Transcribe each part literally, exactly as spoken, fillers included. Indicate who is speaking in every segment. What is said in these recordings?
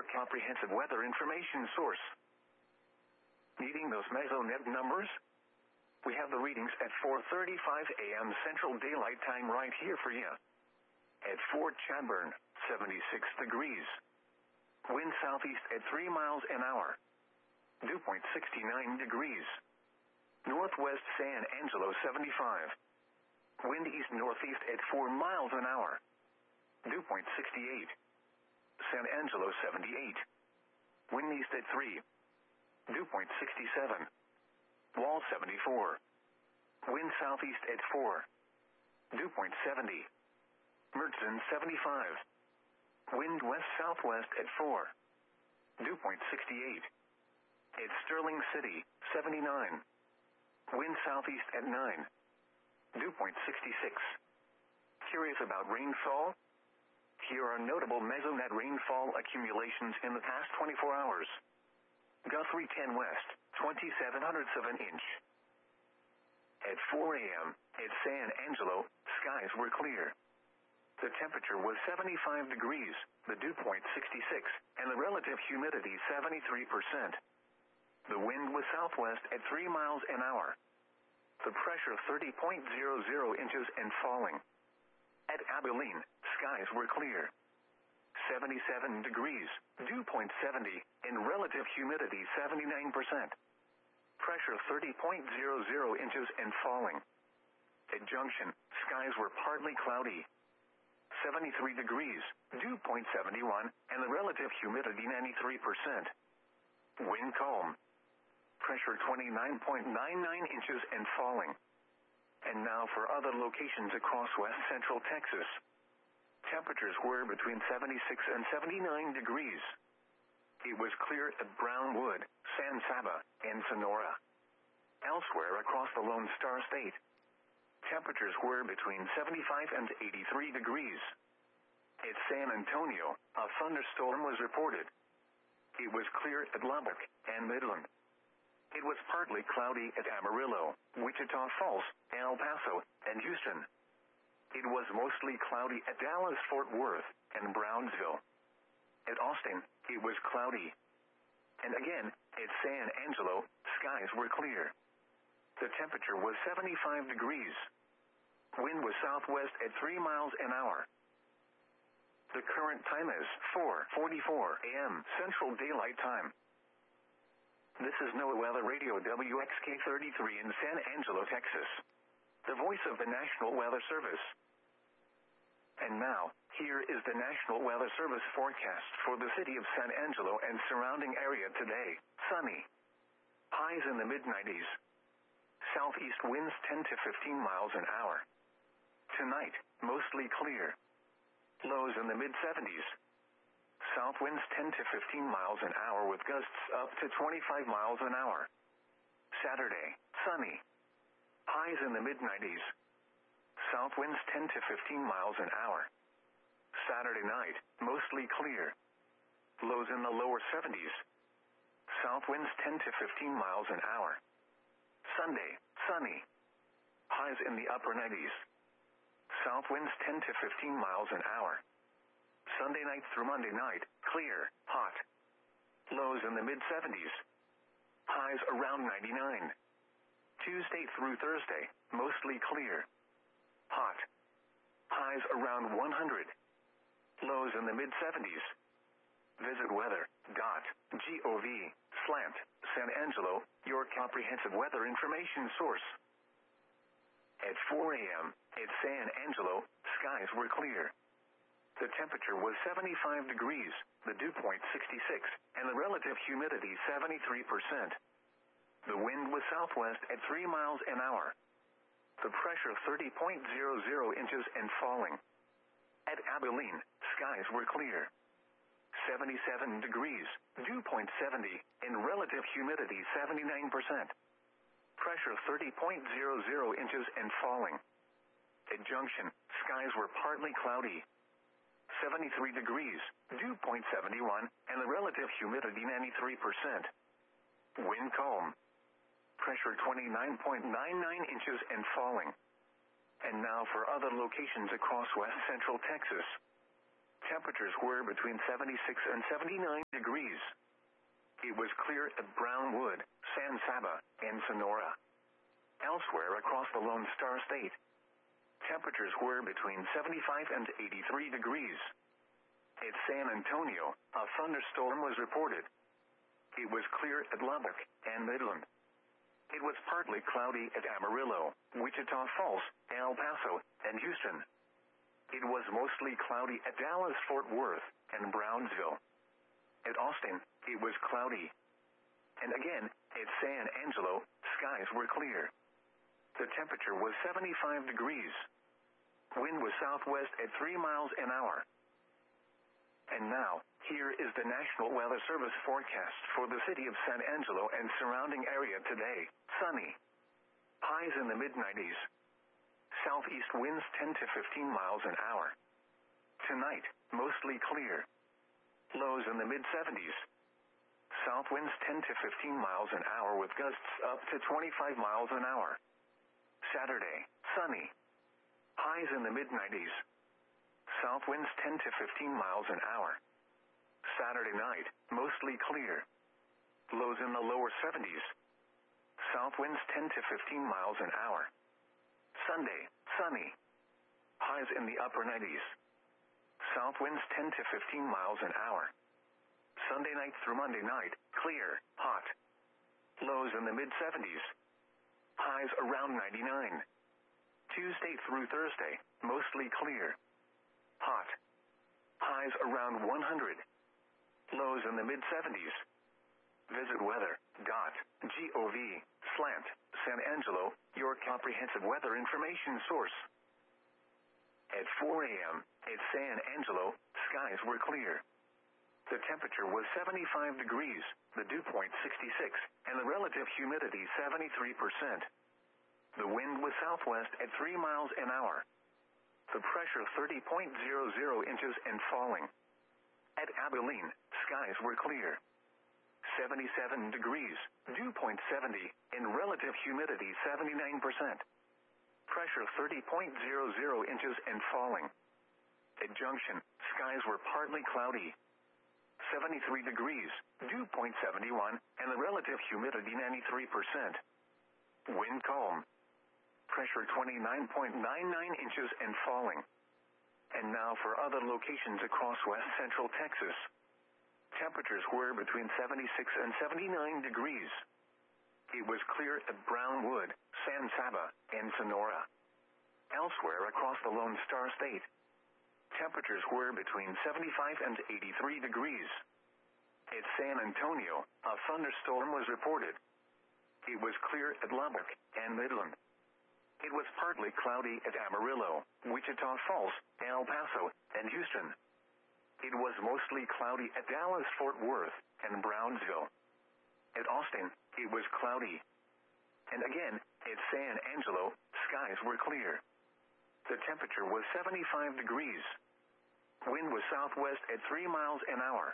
Speaker 1: your comprehensive weather information source. Needing those Mesonet numbers? We have the readings at four thirty-five a.m. Central Daylight Time right here for you. At Fort Chadbourne, seventy-six degrees. Wind southeast at three miles an hour. Dew point sixty-nine degrees. Northwest San Angelo, seventy-five. Wind east-northeast at four miles an hour. Dew point sixty-eight. San Angelo, seventy-eight. Wind east at three. Dew point sixty-seven. Wall, seventy-four. Wind southeast at four. Dew point seventy. Mertzen, seventy-five. Wind west-southwest at four. Dew point sixty-eight. At Sterling City, seventy-nine. Wind southeast at nine. Dew point sixty-six. Curious about rainfall? Here are notable Mesonet rainfall accumulations in the past twenty-four hours. Guthrie ten West, twenty-seven hundredths of an inch. At four a.m., at San Angelo, skies were clear. The temperature was seventy-five degrees, the dew point sixty-six, and the relative humidity seventy-three percent. The wind was southwest at three miles an hour. The pressure thirty point zero zero inches and falling. At Abilene, skies were clear. seventy-seven degrees, dew point seventy, and relative humidity seventy-nine percent. Pressure thirty point zero zero inches and falling. At Junction, skies were partly cloudy. seventy-three degrees, dew point seventy-one, and the relative humidity ninety-three percent. Wind calm. Pressure twenty-nine point nine nine inches and falling. And now for other locations across west central Texas. Temperatures were between seventy-six and seventy-nine degrees. It was clear at Brownwood, San Saba, and Sonora. Elsewhere across the Lone Star State, temperatures were between seventy-five and eighty-three degrees. At San Antonio, a thunderstorm was reported. It was clear at Lubbock and Midland. It was partly cloudy at Amarillo, Wichita Falls, El Paso, and Houston. It was mostly cloudy at Dallas-Fort Worth and Brownsville. At Austin, it was cloudy. And again, at San Angelo, skies were clear. The temperature was seventy-five degrees. Wind was southwest at three miles an hour. The current time is four forty-four a.m. Central Daylight Time. This is NOAA Weather Radio W X K thirty-three in San Angelo, Texas. The voice of the National Weather Service. And now, here is the National Weather Service forecast for the city of San Angelo and surrounding area today. Sunny. Highs in the mid nineties. Southeast winds ten to fifteen miles an hour. Tonight, mostly clear. Lows in the mid seventies. South winds ten to fifteen miles an hour with gusts up to twenty-five miles an hour. Saturday, sunny. Highs in the mid nineties. South winds ten to fifteen miles an hour. Saturday night, mostly clear. Lows in the lower seventies. South winds ten to fifteen miles an hour. Sunday, sunny. Highs in the upper nineties. South winds ten to fifteen miles an hour. Sunday night through Monday night, clear, hot. Lows in the mid seventies. Highs around ninety-nine. Tuesday through Thursday, mostly clear. Hot. Highs around one hundred. Lows in the mid seventies. Visit weather dot gov slant San Angelo, your comprehensive weather information source. At four a.m., at San Angelo, skies were clear. The temperature was seventy-five degrees, the dew point sixty-six, and the relative humidity seventy-three percent. The wind was southwest at three miles an hour. The pressure thirty point zero zero inches and falling. At Abilene, skies were clear. seventy-seven degrees, dew point seventy, and relative humidity seventy-nine percent. Pressure thirty point zero zero inches and falling. At Junction, skies were partly cloudy. seventy-three degrees, dew point seventy-one, and the relative humidity ninety-three percent. Wind calm. Pressure twenty-nine point nine nine inches and falling. And now for other locations across west central Texas. Temperatures were between seventy-six and seventy-nine degrees. It was clear at Brownwood, San Saba, and Sonora. Elsewhere across the Lone Star State, temperatures were between seventy-five and eighty-three degrees. At San Antonio, a thunderstorm was reported. It was clear at Lubbock and Midland. It was partly cloudy at Amarillo, Wichita Falls, El Paso, and Houston. It was mostly cloudy at Dallas, Fort Worth, and Brownsville. At Austin, it was cloudy. And again, at San Angelo, skies were clear. The temperature was seventy-five degrees. Wind was southwest at three miles an hour. And now, here is the National Weather Service forecast for the city of San Angelo and surrounding area today. Sunny. Highs in the mid nineties. Southeast winds ten to fifteen miles an hour. Tonight, mostly clear. Lows in the mid seventies. South winds ten to fifteen miles an hour with gusts up to twenty-five miles an hour. Saturday, sunny. Highs in the mid nineties. South winds ten to fifteen miles an hour. Saturday night, mostly clear. Lows in the lower seventies. South winds ten to fifteen miles an hour. Sunday, sunny. Highs in the upper nineties. South winds ten to fifteen miles an hour. Sunday night through Monday night, clear, hot. Lows in the mid seventies. Highs around ninety-nine. Tuesday through Thursday, mostly clear. Hot. Highs around one hundred. Lows in the mid seventies. Visit weather dot gov slant San Angelo, your comprehensive weather information source. At four a.m., at San Angelo, skies were clear. The temperature was seventy-five degrees, the dew point sixty-six, and the relative humidity seventy-three percent. The wind was southwest at three miles an hour. The pressure thirty point zero zero inches and falling. At Abilene, skies were clear. seventy-seven degrees, dew point seventy, and relative humidity seventy-nine percent. Pressure thirty point zero zero inches and falling. At Junction, skies were partly cloudy. seventy-three degrees, dew point seventy-one, and the relative humidity ninety-three percent. Wind calm. Pressure twenty-nine point nine nine inches and falling. And now for other locations across west central Texas. Temperatures were between seventy-six and seventy-nine degrees. It was clear at Brownwood, San Saba, and Sonora. Elsewhere across the Lone Star State, temperatures were between seventy-five and eighty-three degrees. At San Antonio, a thunderstorm was reported. It was clear at Lubbock and Midland. It was partly cloudy at Amarillo, Wichita Falls, El Paso, and Houston. It was mostly cloudy at Dallas, Fort Worth, and Brownsville. At Austin, it was cloudy. And again, at San Angelo, skies were clear. The temperature was seventy-five degrees. Wind was southwest at three miles an hour.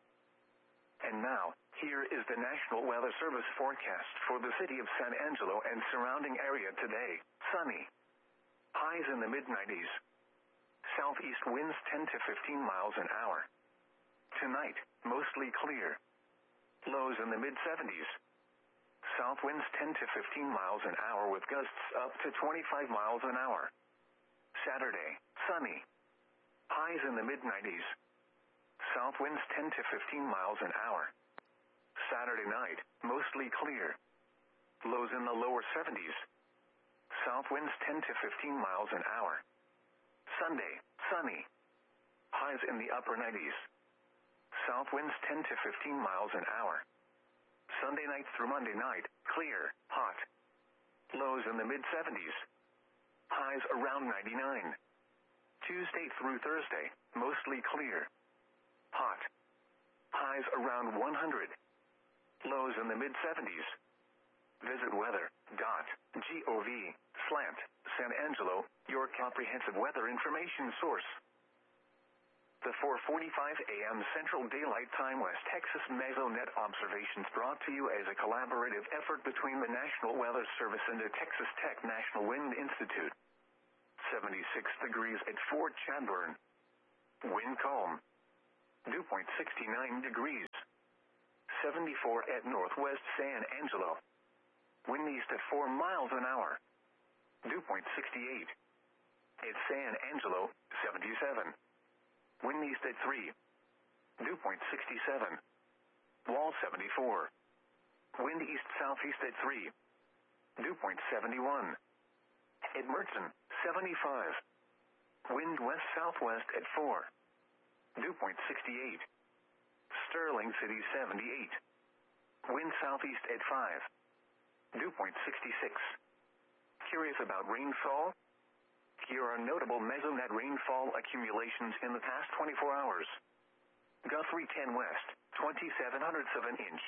Speaker 1: And now, here is the National Weather Service forecast for the city of San Angelo and surrounding area today. Sunny. Highs in the mid nineties. Southeast winds ten to fifteen miles an hour. Tonight, mostly clear. Lows in the mid seventies. South winds ten to fifteen miles an hour with gusts up to twenty-five miles an hour. Saturday, sunny. Highs in the mid nineties. South winds ten to fifteen miles an hour. Saturday night, mostly clear. Lows in the lower seventies. South winds ten to fifteen miles an hour. Sunday, sunny. Highs in the upper nineties. South winds ten to fifteen miles an hour. Sunday night through Monday night, clear, hot. Lows in the mid seventies. Highs around ninety-nine. Tuesday through Thursday, mostly clear. Hot. Highs around one hundred. Lows in the mid seventies. Visit weather dot gov slant San Angelo, your comprehensive weather information source. The four forty-five a.m. Central Daylight Time West Texas Mesonet observations brought to you as a collaborative effort between the National Weather Service and the Texas Tech National Wind Institute. seventy-six degrees at Fort Chadbourne. Wind calm. Dew point sixty-nine degrees. seventy-four at Northwest San Angelo. Wind east at four miles an hour. Dew point sixty-eight. At San Angelo, seventy-seven. Wind east at three. Dew point sixty-seven. Wall seventy-four. Wind east-southeast at three. Dew point seventy-one. At Mertzen, seventy-five. Wind west-southwest at four. Dew point sixty-eight. Sterling City, seventy-eight. Wind southeast at five. Dew point sixty-six. Curious about rainfall? Here are notable mesonet rainfall accumulations in the past twenty-four hours. Guthrie ten west, twenty-seven hundredths of an inch.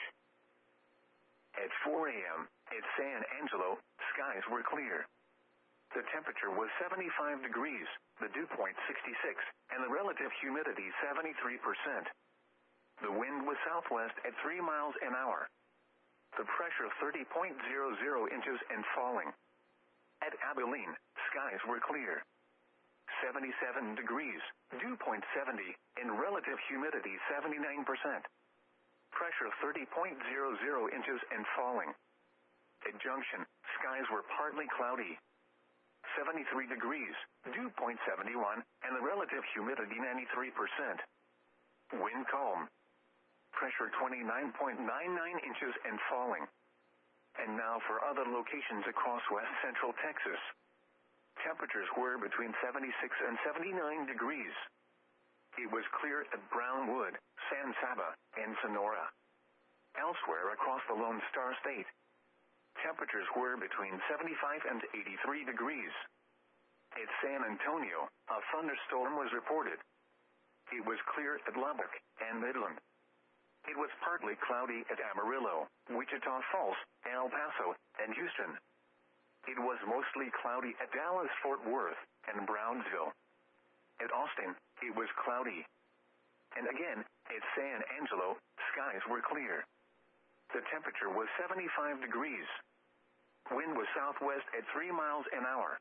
Speaker 1: At four a.m., at San Angelo, skies were clear. The temperature was seventy-five degrees, the dew point sixty-six, and the relative humidity seventy-three percent. The wind was southwest at three miles an hour. The pressure thirty point zero zero inches and falling. At Abilene, skies were clear. seventy-seven degrees, dew point seventy, and relative humidity seventy-nine percent. Pressure thirty point zero zero inches and falling. At Junction, skies were partly cloudy. seventy-three degrees, dew point seventy-one, and the relative humidity ninety-three percent. Wind calm. Pressure twenty-nine point nine nine inches and falling. And now for other locations across west central Texas. Temperatures were between seventy-six and seventy-nine degrees. It was clear at Brownwood, San Saba, and Sonora. Elsewhere across the Lone Star State, temperatures were between seventy-five and eighty-three degrees. At San Antonio, a thunderstorm was reported. It was clear at Lubbock and Midland. It was partly cloudy at Amarillo, Wichita Falls, El Paso, and Houston. It was mostly cloudy at Dallas, Fort Worth, and Brownsville. At Austin, it was cloudy. And again, at San Angelo, skies were clear. The temperature was seventy-five degrees. Wind was southwest at three miles an hour.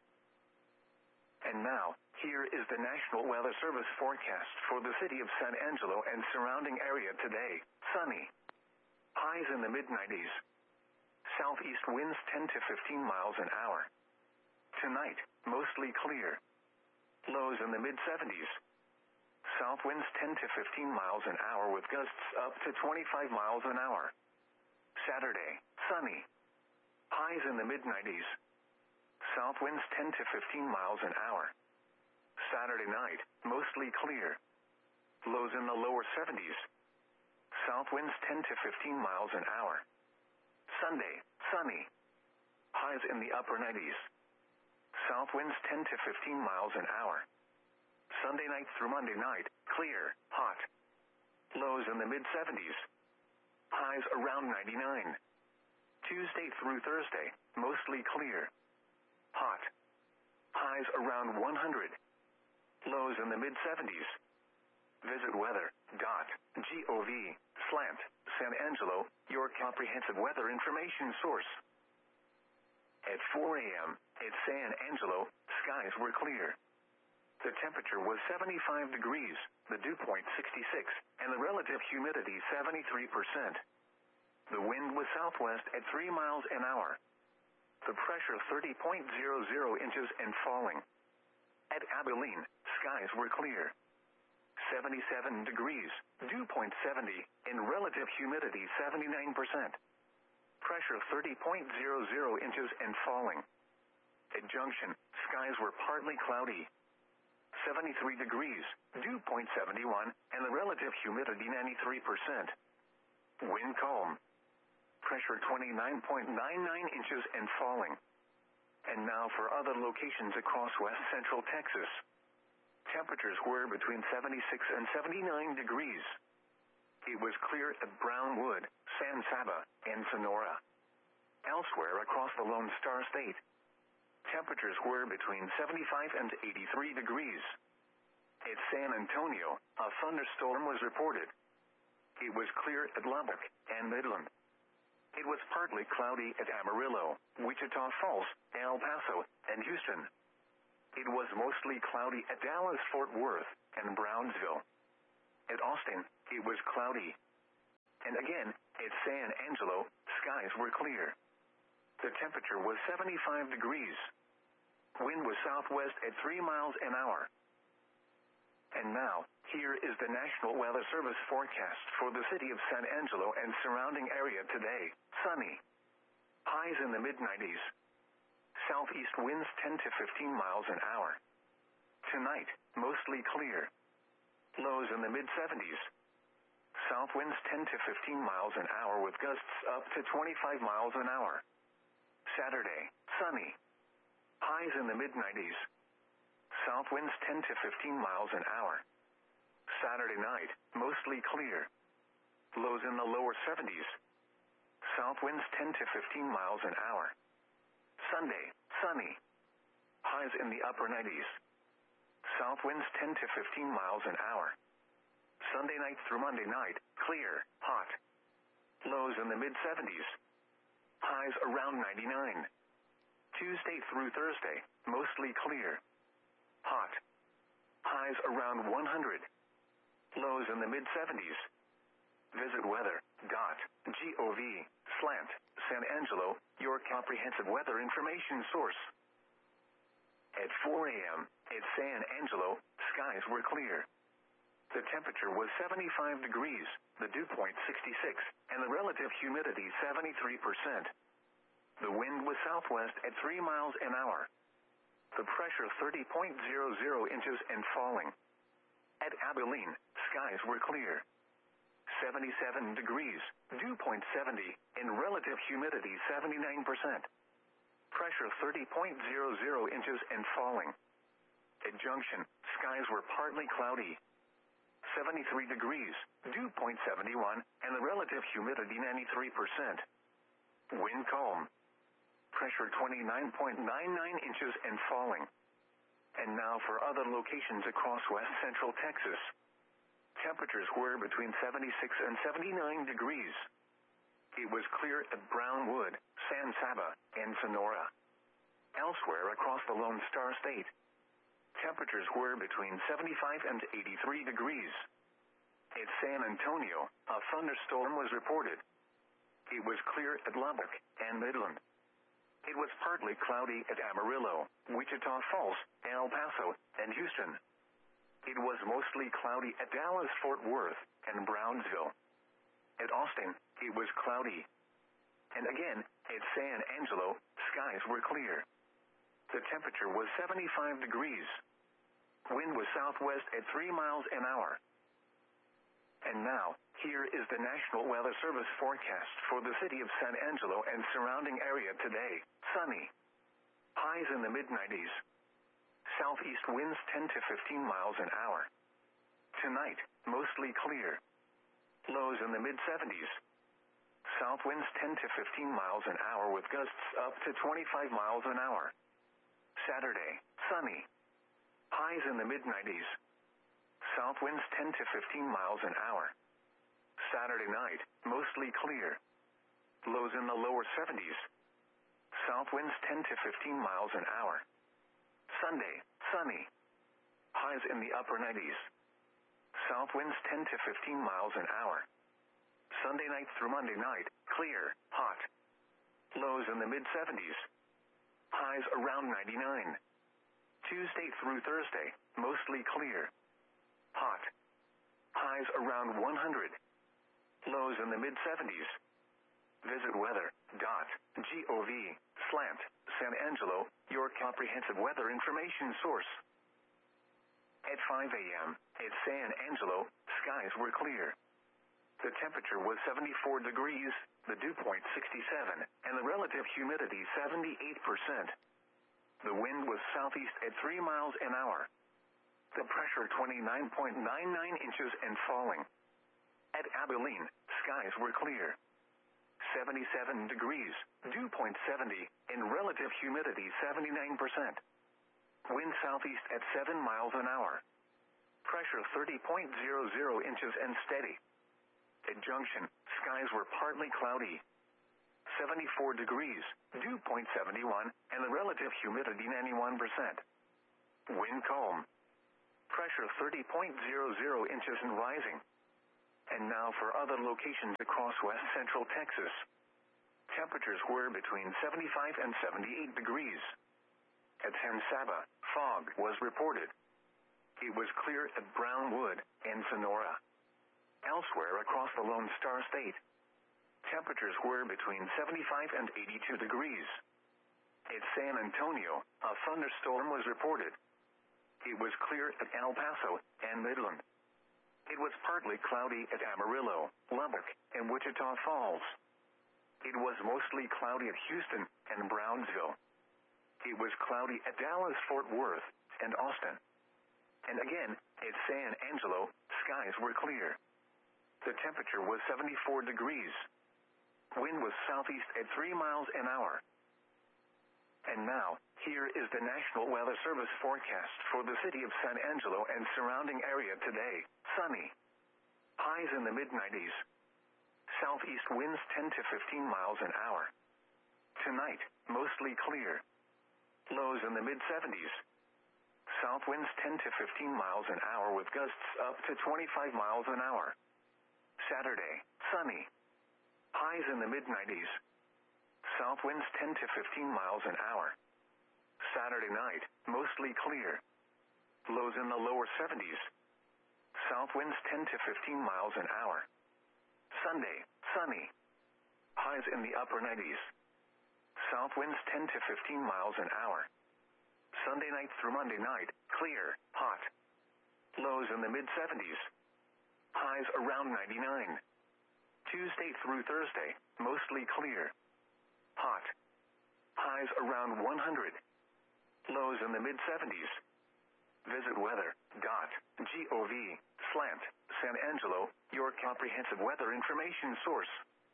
Speaker 1: And now, here is the National Weather Service forecast for the city of San Angelo and surrounding area today. Sunny. Highs in the mid nineties. Southeast winds ten to fifteen miles an hour. Tonight, mostly clear. Lows in the mid seventies. South winds ten to fifteen miles an hour with gusts up to twenty-five miles an hour. Saturday, sunny. Highs in the mid nineties. South winds ten to fifteen miles an hour. Saturday night, mostly clear. Lows in the lower seventies. South winds ten to fifteen miles an hour. Sunday, sunny. Highs in the upper nineties. South winds ten to fifteen miles an hour. Sunday night through Monday night, clear, hot. Lows in the mid seventies. Highs around ninety-nine. Tuesday through Thursday, mostly clear. Hot. Highs around one hundred. Lows in the mid seventies. Visit weather dot gov slant San Angelo, your comprehensive weather information source. At four a.m., at San Angelo, skies were clear. The temperature was seventy-five degrees, the dew point sixty-six, and the relative humidity seventy-three percent. The wind was southwest at three miles an hour. The pressure thirty point zero zero inches and falling. At Abilene, skies were clear. seventy-seven degrees, dew point seventy, and relative humidity seventy-nine percent. Pressure thirty point zero zero inches and falling. At Junction, skies were partly cloudy. seventy-three degrees, dew point seventy-one, and the relative humidity ninety-three percent. Wind calm. Pressure twenty-nine point nine nine inches and falling. And now for other locations across west central Texas. Temperatures were between seventy-six and seventy-nine degrees. It was clear at Brownwood, San Saba, and Sonora. Elsewhere across the Lone Star State, temperatures were between seventy-five and eighty-three degrees. At San Antonio, a thunderstorm was reported. It was clear at Lubbock and Midland. It was partly cloudy at Amarillo, Wichita Falls, El Paso, and Houston. It was mostly cloudy at Dallas, Fort Worth, and Brownsville. At Austin, it was cloudy. And again, at San Angelo, skies were clear. The temperature was seventy-five degrees. Wind was southwest at three miles an hour. And now, here is the National Weather Service forecast for the city of San Angelo and surrounding area today. Sunny. Highs in the mid nineties. Southeast winds ten to fifteen miles an hour. Tonight, mostly clear. Lows in the mid seventies. South winds ten to fifteen miles an hour with gusts up to twenty-five miles an hour. Saturday, sunny. Highs in the mid nineties. South winds ten to fifteen miles an hour. Saturday night, mostly clear. Lows in the lower seventies. South winds ten to fifteen miles an hour. Sunday, sunny. Highs in the upper nineties. South winds ten to fifteen miles an hour. Sunday night through Monday night, clear, hot. Lows in the mid seventies. Highs around ninety-nine. Tuesday through Thursday, mostly clear. Hot. Highs around one hundred. Lows in the mid seventies. Visit weather dot gov slant San Angelo, your comprehensive weather information source. At four a.m., at San Angelo, skies were clear. The temperature was seventy-five degrees, the dew point sixty-six, and the relative humidity seventy-three percent. The wind was southwest at three miles an hour. The pressure thirty point zero zero inches and falling. At Abilene, skies were clear. seventy-seven degrees, dew point seventy, and relative humidity seventy-nine percent. Pressure thirty point zero zero inches and falling. At Junction, skies were partly cloudy. seventy-three degrees, dew point seventy-one, and the relative humidity ninety-three percent. Wind calm. Pressure twenty-nine point nine nine inches and falling. And now for other locations across west central Texas. Temperatures were between seventy-six and seventy-nine degrees. It was clear at Brownwood, San Saba, and Sonora. Elsewhere across the Lone Star State, temperatures were between seventy-five and eighty-three degrees. At San Antonio, a thunderstorm was reported. It was clear at Lubbock and Midland. It was partly cloudy at Amarillo, Wichita Falls, El Paso, and Houston. It was mostly cloudy at Dallas, Fort Worth, and Brownsville. At Austin, it was cloudy. And again, at San Angelo, skies were clear. The temperature was seventy-five degrees. Wind was southwest at three miles an hour. And now, here is the National Weather Service forecast for the city of San Angelo and surrounding area today. Sunny. Highs in the mid nineties. Southeast winds ten to fifteen miles an hour. Tonight, mostly clear. Lows in the mid seventies. South winds ten to fifteen miles an hour with gusts up to twenty-five miles an hour. Saturday, sunny. Highs in the mid nineties. South winds ten to fifteen miles an hour. Saturday night, mostly clear. Lows in the lower seventies. South winds ten to fifteen miles an hour. Sunday, sunny. Highs in the upper nineties. South winds ten to fifteen miles an hour. Sunday night through Monday night, clear, hot. Lows in the mid seventies. Highs around ninety-nine. Tuesday through Thursday, mostly clear. Hot. Highs around one hundred. Lows in the mid seventies. Visit weather dot gov slant San Angelo, your comprehensive weather information source. At five a.m., at San Angelo, skies were clear. The temperature was seventy-four degrees, the dew point sixty-seven, and the relative humidity seventy-eight percent. The wind was southeast at three miles an hour. The pressure twenty-nine point nine nine inches and falling. At Abilene, skies were clear. seventy-seven degrees, dew point seventy, and relative humidity seventy-nine percent. Wind southeast at seven miles an hour. Pressure thirty point zero zero inches and steady. At Junction, skies were partly cloudy. seventy-four degrees, dew point seventy-one, and the relative humidity ninety-one percent. Wind calm. Pressure thirty point zero zero inches and rising. And now for other locations across west central Texas. Temperatures were between seventy-five and seventy-eight degrees. At San Saba, fog was reported. It was clear at Brownwood and Sonora. Elsewhere across the Lone Star State, temperatures were between seventy-five and eighty-two degrees. At San Antonio, a thunderstorm was reported. It was clear at El Paso and Midland. It was partly cloudy at Amarillo, Lubbock, and Wichita Falls. It was mostly cloudy at Houston and Brownsville. It was cloudy at Dallas, Fort Worth, and Austin. And again, at San Angelo, skies were clear. The temperature was seventy-four degrees. Wind was southeast at three miles an hour. And now, here is the National Weather Service forecast for the city of San Angelo and surrounding area today. Sunny. Highs in the mid nineties. Southeast winds ten to fifteen miles an hour. Tonight, mostly clear. Lows in the mid seventies. South winds ten to fifteen miles an hour with gusts up to twenty-five miles an hour. Saturday, sunny. Highs in the mid nineties. South winds ten to fifteen miles an hour. Saturday night, mostly clear. Lows in the lower seventies. South winds ten to fifteen miles an hour. Sunday, sunny. Highs in the upper nineties. South winds ten to fifteen miles an hour. Sunday night through Monday night, clear, hot. Lows in the mid seventies. Highs around ninety-nine. Tuesday through Thursday, mostly clear. Hot. Highs around one hundred. Lows in the mid seventies. Visit weather dot gov slant San Angelo, your comprehensive weather information source.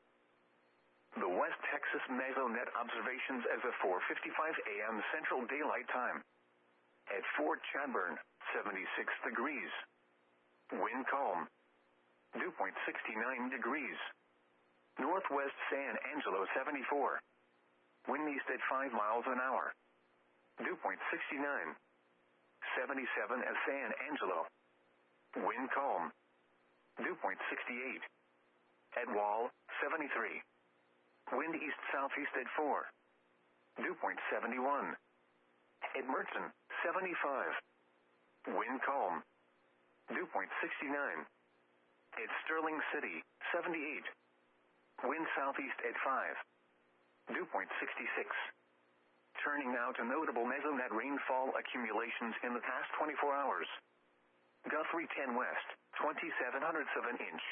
Speaker 1: The West Texas Mesonet observations as of four fifty-five a m Central Daylight Time. At Fort Chadbourne, seventy-six degrees. Wind calm. Dew point sixty-nine degrees. Northwest San Angelo, seventy-four. Wind east at five miles an hour. Dew point sixty-nine. seventy-seven at San Angelo. Wind calm. Dew point sixty-eight. At Wall, seventy-three. Wind east-southeast at four. Dew point seventy-one. At Mertzen, seventy-five. Wind calm. Dew point sixty-nine. At Sterling City, seventy-eight. Wind southeast at five. Dew point sixty-six. Turning now to notable Mesonet rainfall accumulations in the past twenty-four hours. Guthrie ten West, twenty-seven hundredths of an inch.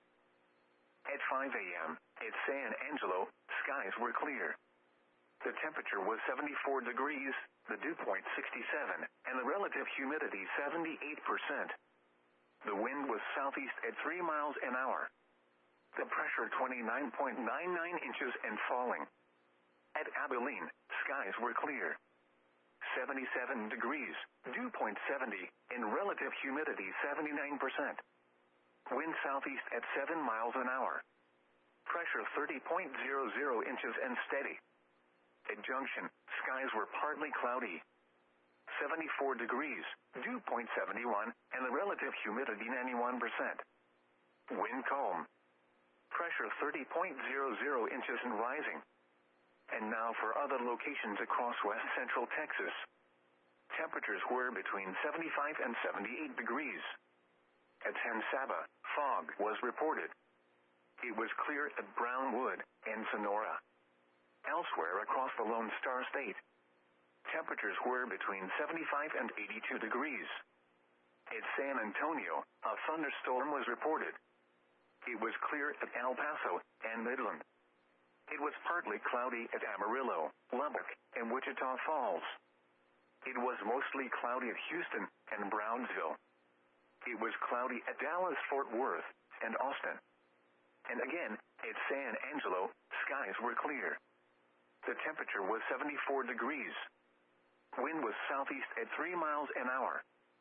Speaker 1: At five a m, at San Angelo, skies were clear. The temperature was seventy-four degrees, the dew point sixty-seven, and the relative humidity seventy-eight percent. The wind was southeast at three miles an hour. The pressure twenty-nine point nine nine inches and falling. At Abilene, skies were clear. seventy-seven degrees, dew point seventy, and relative humidity seventy-nine percent. Wind southeast at seven miles an hour. Pressure thirty point zero zero inches and steady. At Junction, skies were partly cloudy. seventy-four degrees, dew point seventy-one, and the relative humidity ninety-one percent. Wind calm. Pressure thirty point zero zero inches and rising. And now for other locations across west central Texas. Temperatures were between seventy-five and seventy-eight degrees. At San Saba, fog was reported. It was clear at Brownwood and Sonora. Elsewhere across the Lone Star State, temperatures were between seventy-five and eighty-two degrees. At San Antonio, a thunderstorm was reported. It was clear at El Paso and Midland. It was partly cloudy at Amarillo, Lubbock, and Wichita Falls. It was mostly cloudy at Houston and Brownsville. It was cloudy at Dallas, Fort Worth, and Austin. And again, at San Angelo, skies were clear. The temperature was seventy-four degrees. Wind was southeast at three miles an hour.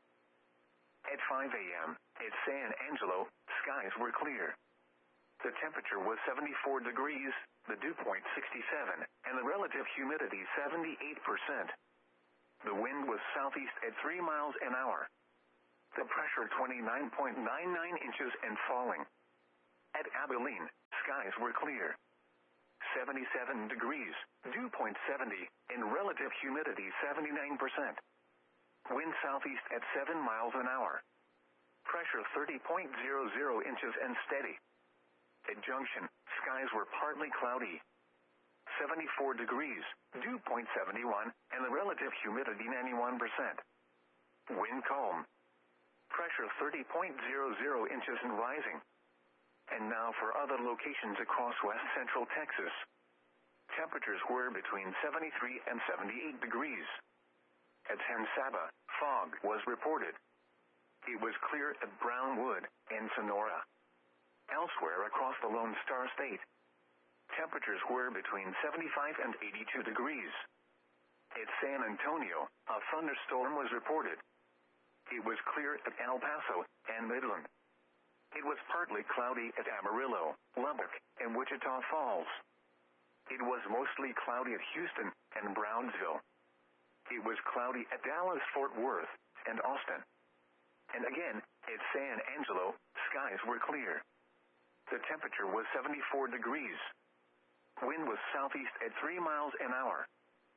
Speaker 1: At five a m, at San Angelo, skies were clear. The temperature was seventy-four degrees, the dew point sixty-seven, and the relative humidity seventy-eight percent. The wind was southeast at three miles an hour. The pressure twenty-nine point nine nine inches and falling. At Abilene, skies were clear. seventy-seven degrees, dew point seventy, and relative humidity seventy-nine percent. Wind southeast at seven miles an hour. Pressure thirty point zero zero inches and steady. At Junction, skies were partly cloudy. seventy-four degrees, dew point seventy-one, and the relative humidity ninety-one percent. Wind calm. Pressure thirty point zero zero inches and rising. And now for other locations across west central Texas. Temperatures were between seventy-three and seventy-eight degrees. At San Saba, fog was reported. It was clear at Brownwood and Sonora. Elsewhere across the Lone Star State, temperatures were between seventy-five and eighty-two degrees. At San Antonio, a thunderstorm was reported. It was clear at El Paso and Midland. It was partly cloudy at Amarillo, Lubbock, and Wichita Falls. It was mostly cloudy at Houston and Brownsville. It was cloudy at Dallas, Fort Worth, and Austin. And again, at San Angelo, skies were clear. The temperature was seventy-four degrees. Wind was southeast at three miles an hour.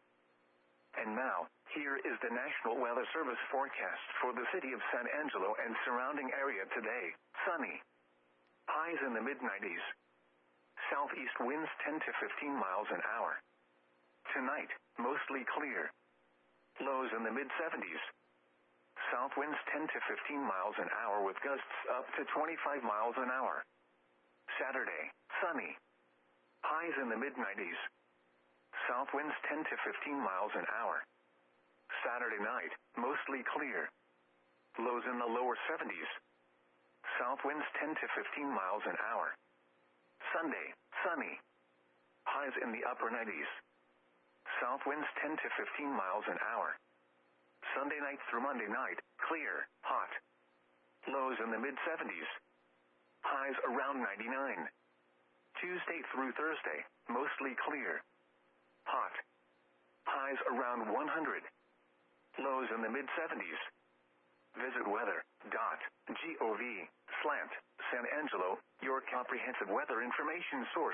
Speaker 1: And now, here is the National Weather Service forecast for the city of San Angelo and surrounding area today. Sunny. Highs in the mid nineties. Southeast winds ten to fifteen miles an hour. Tonight, mostly clear. Lows in the mid seventies. South winds ten to fifteen miles an hour with gusts up to twenty-five miles an hour. Saturday, sunny. Highs in the mid nineties. South winds ten to fifteen miles an hour. Saturday night, mostly clear. Lows in the lower seventies. South winds ten to fifteen miles an hour. Sunday, sunny. Highs in the upper nineties. South winds ten to fifteen miles an hour. Sunday night through Monday night, clear, hot. Lows in the mid seventies. Highs around ninety-nine. Tuesday through Thursday, mostly clear. Hot. Highs around one hundred. Lows in the mid seventies. Visit weather dot gov slant San Angelo, your comprehensive weather information source.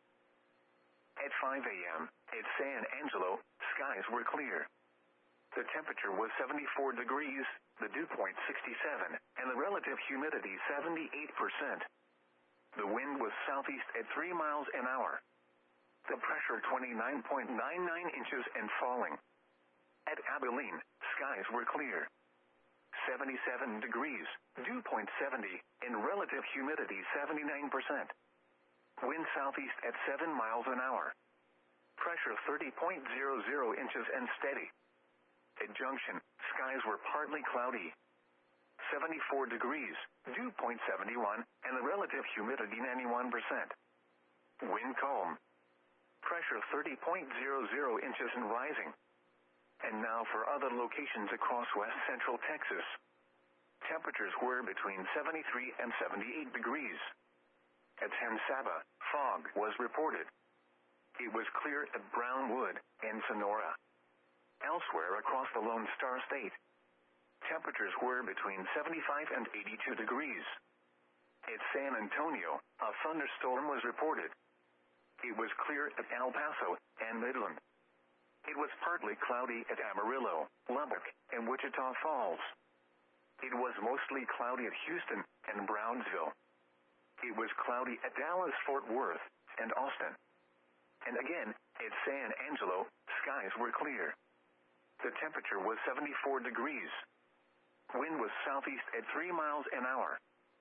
Speaker 1: At five a.m., at San Angelo, skies were clear. The temperature was seventy-four degrees, the dew point sixty-seven, and the relative humidity seventy-eight percent. The wind was southeast at three miles an hour. The pressure twenty-nine point nine nine inches and falling. At Abilene, skies were clear. seventy-seven degrees, dew point seventy, and relative humidity seventy-nine percent. Wind southeast at seven miles an hour. Pressure thirty point zero zero inches and steady. At Junction, skies were partly cloudy. seventy-four degrees, dew point seventy-one, and the relative humidity ninety-one percent. Wind calm. Pressure thirty point zero zero inches and rising. And now for other locations across west central Texas. Temperatures were between seventy-three and seventy-eight degrees. At San Saba, fog was reported. It was clear at Brownwood and Sonora. Elsewhere across the Lone Star State, temperatures were between seventy-five and eighty-two degrees. At San Antonio, a thunderstorm was reported. It was clear at El Paso and Midland. It was partly cloudy at Amarillo, Lubbock, and Wichita Falls. It was mostly cloudy at Houston and Brownsville. It was cloudy at Dallas, Fort Worth, and Austin. And again, at San Angelo, skies were clear. The temperature was seventy-four degrees. Wind was southeast at three miles an hour.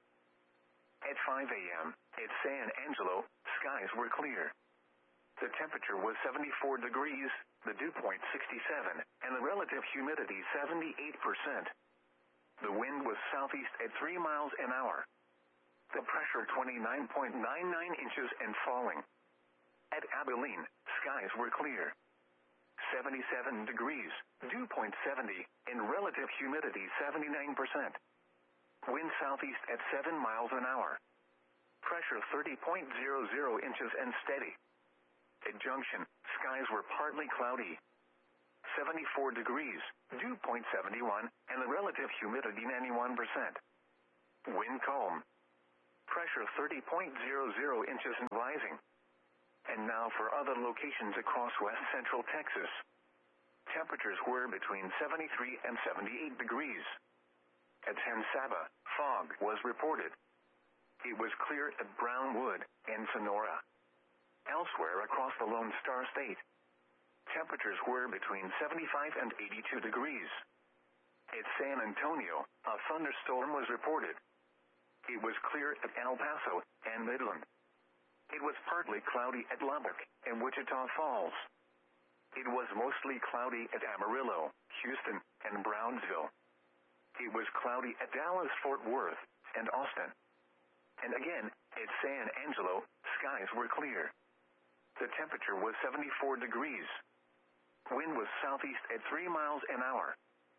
Speaker 1: At five a.m., at San Angelo, skies were clear. The temperature was seventy-four degrees, the dew point sixty-seven, and the relative humidity seventy-eight percent. The wind was southeast at three miles an hour. The pressure twenty-nine point nine nine inches and falling. At Abilene, skies were clear. seventy-seven degrees, dew point seventy, and relative humidity seventy-nine percent. Wind southeast at seven miles an hour. Pressure thirty point zero zero inches and steady. At Junction, skies were partly cloudy. seventy-four degrees, dew point seventy-one, and the relative humidity ninety-one percent. Wind calm. Pressure thirty point zero zero inches and rising. And now for other locations across west central Texas. Temperatures were between seventy-three and seventy-eight degrees. At San Saba, fog was reported. It was clear at Brownwood and Sonora. Elsewhere across the Lone Star State, temperatures were between seventy-five and eighty-two degrees. At San Antonio, a thunderstorm was reported. It was clear at El Paso and Midland. It was partly cloudy at Lubbock and Wichita Falls. It was mostly cloudy at Amarillo, Houston, and Brownsville. It was cloudy at Dallas, Fort Worth, and Austin. And again, at San Angelo, skies were clear. The temperature was seventy-four degrees. Wind was southeast at three miles an hour.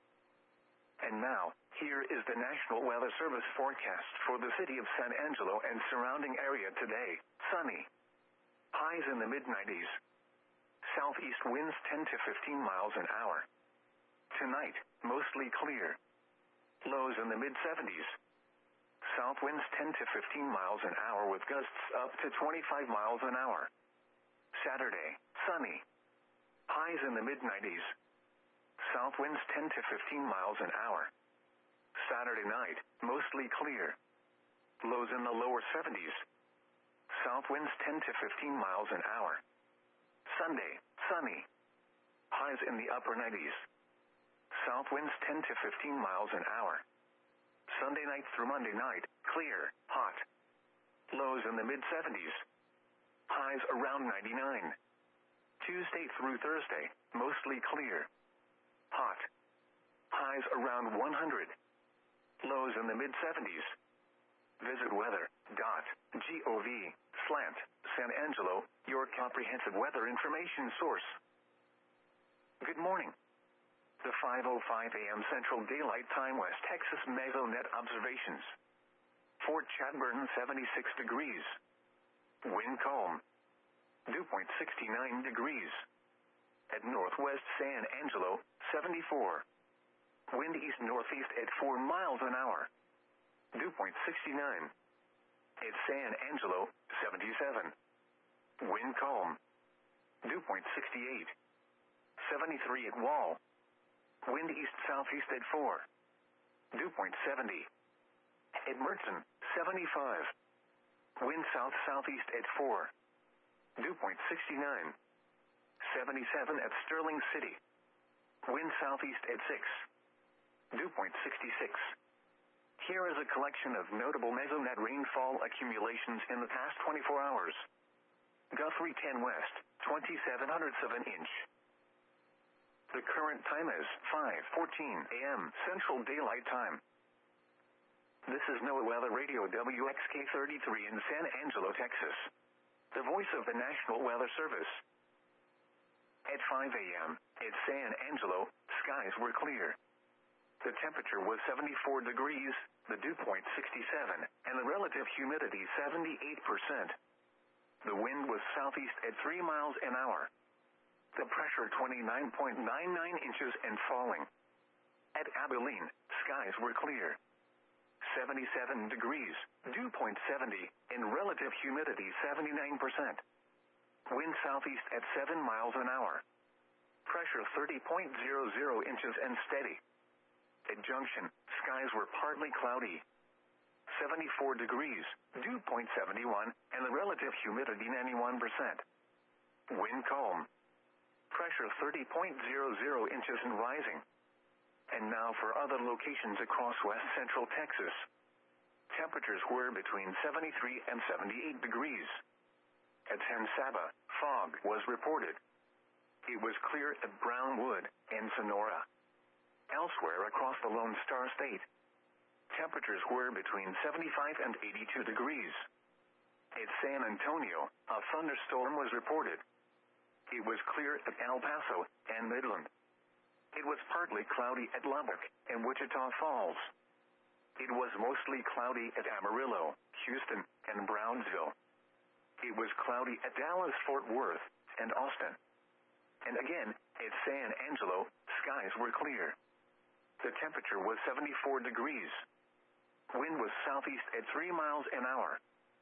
Speaker 1: And now, here is the National Weather Service forecast for the city of San Angelo and surrounding area today. Sunny. Highs in the mid nineties. Southeast winds ten to fifteen miles an hour. Tonight, mostly clear. Lows in the mid seventies. South winds ten to fifteen miles an hour with gusts up to twenty-five miles an hour. Saturday, sunny. Highs in the mid nineties. South winds ten to fifteen miles an hour. Saturday night, mostly clear. Lows in the lower seventies. South winds ten to fifteen miles an hour. Sunday, sunny. Highs in the upper nineties. South winds ten to fifteen miles an hour. Sunday night through Monday night, clear, hot. Lows in the mid seventies. Highs around ninety-nine. Tuesday through Thursday, mostly clear. Hot. Highs around one hundred. Lows in the mid seventies. Visit weather dot gov slash San Angelo, your comprehensive weather information source. Good morning. The five oh five a m Central Daylight Time West Texas Mesonet observations. Fort Chadbourne seventy-six degrees. Wind calm. Dew point sixty-nine degrees. At Northwest San Angelo, seventy-four. Wind east-northeast at four miles an hour. Dew point sixty-nine. At San Angelo, seventy-seven. Wind calm. Dew point sixty-eight. seventy-three at Wall. Wind east-southeast at four. Dew point seventy. At Mertzen, seventy-five. Wind south-southeast at four. Dew point sixty-nine. seventy-seven at Sterling City. Wind southeast at six. Dew point sixty-six. Here is a collection of notable Mesonet rainfall accumulations in the past twenty-four hours. Guthrie ten West, twenty-seven hundredths of an inch. The current time is five fourteen a m Central Daylight Time. This is NOAA Weather Radio W X K thirty-three in San Angelo, Texas. The voice of the National Weather Service. At five a m, at San Angelo, skies were clear. The temperature was seventy-four degrees, the dew point sixty-seven, and the relative humidity seventy-eight percent. The wind was southeast at three miles an hour. The pressure twenty-nine point nine nine inches and falling. At Abilene, skies were clear. seventy-seven degrees, dew point seventy, and relative humidity seventy-nine percent. Wind southeast at seven miles an hour. Pressure thirty point zero zero inches and steady. At Junction, skies were partly cloudy. seventy-four degrees, dew point seventy-one, and the relative humidity ninety-one percent. Wind calm. Pressure thirty point zero zero inches and rising. And now for other locations across west central Texas. Temperatures were between seventy-three and seventy-eight degrees. At San Saba, fog was reported. It was clear at Brownwood and Sonora. Elsewhere across the Lone Star State, temperatures were between seventy-five and eighty-two degrees. At San Antonio, a thunderstorm was reported. It was clear at El Paso and Midland. It was partly cloudy at Lubbock and Wichita Falls. It was mostly cloudy at Amarillo, Houston, and Brownsville. It was cloudy at Dallas, Fort Worth, and Austin. And again, at San Angelo, skies were clear. The temperature was seventy-four degrees. Wind was southeast at three miles an hour.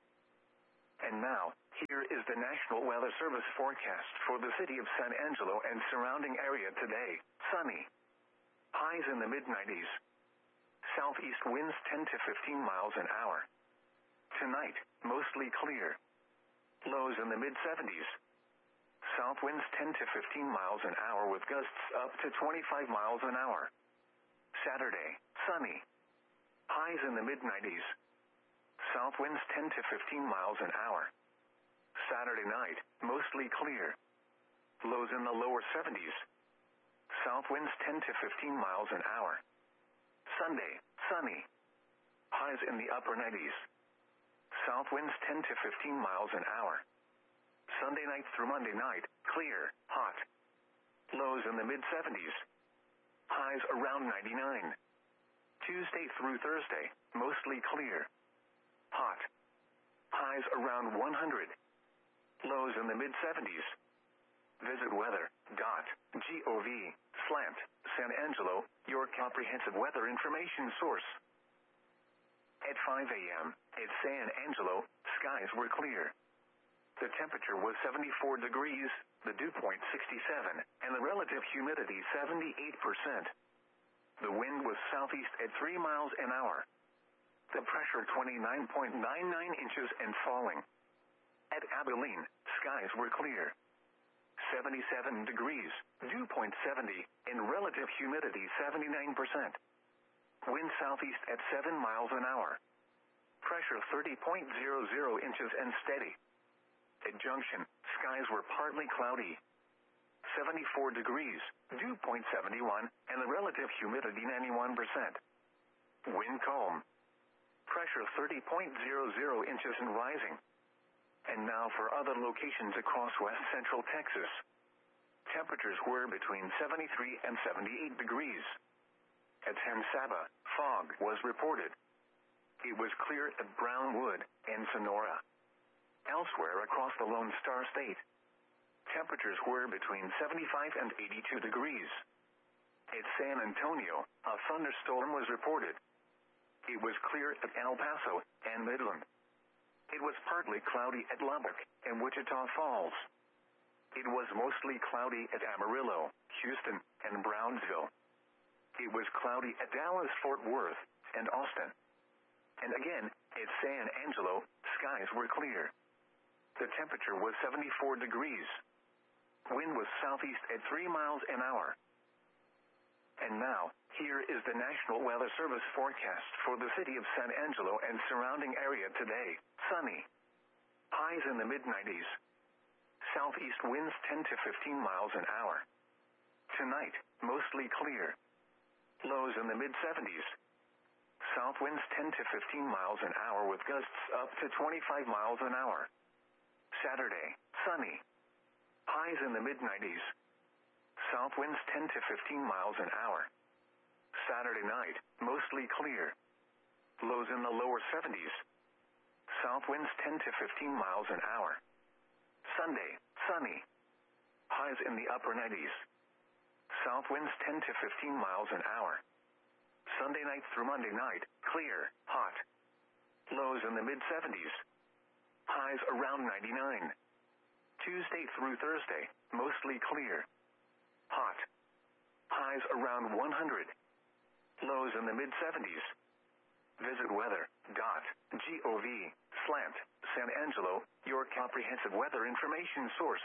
Speaker 1: And now, here is the National Weather Service forecast for the city of San Angelo and surrounding area today. Sunny. Highs in the mid nineties. Southeast winds ten to fifteen miles an hour. Tonight, mostly clear. Lows in the mid seventies. South winds ten to fifteen miles an hour with gusts up to twenty-five miles an hour. Saturday, sunny. Highs in the mid nineties. South winds ten to fifteen miles an hour. Saturday night, mostly clear. Lows in the lower seventies. South winds ten to fifteen miles an hour. Sunday, sunny. Highs in the upper nineties. South winds ten to fifteen miles an hour. Sunday night through Monday night, clear, hot. Lows in the mid seventies. Highs around ninety-nine. Tuesday through Thursday, mostly clear. Hot. Highs around one hundred. Lows in the mid seventies. Visit weather dot gov slant San Angelo, your comprehensive weather information source. At five a.m., at San Angelo, skies were clear. The temperature was seventy-four degrees, the dew point sixty-seven, and the relative humidity seventy-eight percent. The wind was southeast at three miles an hour. The pressure twenty-nine point nine nine inches and falling. At Abilene, skies were clear. seventy-seven degrees, dew point seventy, and relative humidity seventy-nine percent. Wind southeast at seven miles an hour. Pressure thirty point zero zero inches and steady. At Junction, skies were partly cloudy. seventy-four degrees, dew point seventy-one, and the relative humidity ninety-one percent. Wind calm. Pressure thirty point zero zero inches and rising. And now for other locations across west central Texas. Temperatures were between seventy-three and seventy-eight degrees. At San Saba, fog was reported. It was clear at Brownwood and Sonora. Elsewhere across the Lone Star State, temperatures were between seventy-five and eighty-two degrees. At San Antonio, a thunderstorm was reported. It was clear at El Paso and Midland. It was partly cloudy at Lubbock and Wichita Falls. It was mostly cloudy at Amarillo, Houston, and Brownsville. It was cloudy at Dallas, Fort Worth, and Austin. And again, at San Angelo, skies were clear. The temperature was seventy-four degrees. Wind was southeast at three miles an hour. And now, here is the National Weather Service forecast for the city of San Angelo and surrounding area today. Sunny. Highs in the mid nineties. Southeast winds ten to fifteen miles an hour. Tonight, mostly clear. Lows in the mid seventies. South winds ten to fifteen miles an hour with gusts up to twenty-five miles an hour. Saturday, sunny. Highs in the mid nineties. South winds ten to fifteen miles an hour. Saturday night, mostly clear. Lows in the lower seventies. South winds ten to fifteen miles an hour. Sunday, sunny. Highs in the upper nineties. South winds ten to fifteen miles an hour. Sunday night through Monday night, clear, hot. Lows in the mid seventies. Highs around ninety-nine. Tuesday through Thursday, mostly clear. Hot. Highs around one hundred. Lows in the mid seventies. Visit weather dot gov slant San Angelo, your comprehensive weather information source.